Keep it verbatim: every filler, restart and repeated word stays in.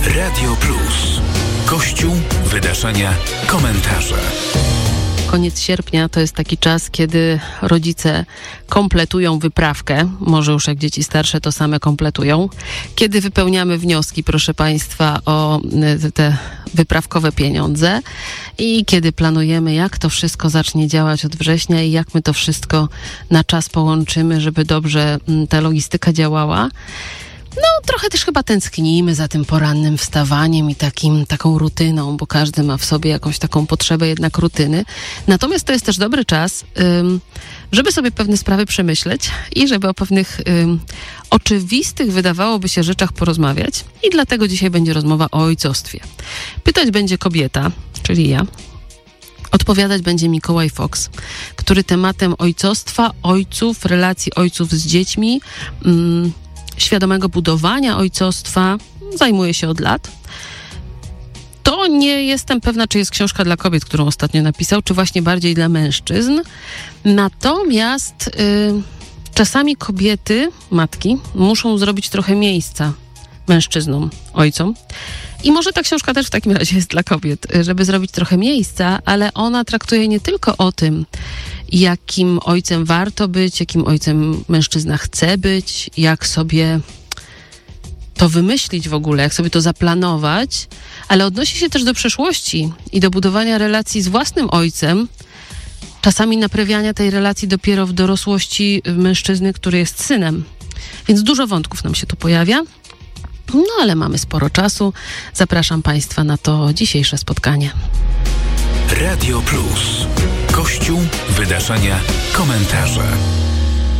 Radio Plus. Kościół, wydarzenia, komentarze. Koniec sierpnia to jest taki czas, kiedy rodzice kompletują wyprawkę. Może już jak dzieci starsze to same kompletują. Kiedy wypełniamy wnioski, proszę Państwa, o te wyprawkowe pieniądze i kiedy planujemy, jak to wszystko zacznie działać od września i jak my to wszystko na czas połączymy, żeby dobrze ta logistyka działała. No, trochę też chyba tęsknimy za tym porannym wstawaniem i takim, taką rutyną, bo każdy ma w sobie jakąś taką potrzebę jednak rutyny. Natomiast to jest też dobry czas, ym, żeby sobie pewne sprawy przemyśleć i żeby o pewnych ym, oczywistych, wydawałoby się, rzeczach porozmawiać. I dlatego dzisiaj będzie rozmowa o ojcostwie. Pytać będzie kobieta, czyli ja. Odpowiadać będzie Mikołaj Fox, który tematem ojcostwa, ojców, relacji ojców z dziećmi, ym, świadomego budowania ojcostwa zajmuje się od lat. To nie jestem pewna, czy jest książka dla kobiet, którą ostatnio napisał, czy właśnie bardziej dla mężczyzn. Natomiast y, czasami kobiety, matki, muszą zrobić trochę miejsca mężczyznom, ojcom. I może ta książka też w takim razie jest dla kobiet, żeby zrobić trochę miejsca, ale ona traktuje nie tylko o tym, jakim ojcem warto być, jakim ojcem mężczyzna chce być, jak sobie to wymyślić w ogóle, jak sobie to zaplanować, ale odnosi się też do przeszłości i do budowania relacji z własnym ojcem, czasami naprawiania tej relacji dopiero w dorosłości mężczyzny, który jest synem. Więc dużo wątków nam się tu pojawia. No ale mamy sporo czasu. Zapraszam Państwa na to dzisiejsze spotkanie. Radio Plus. Kościół, wydarzenia, komentarze.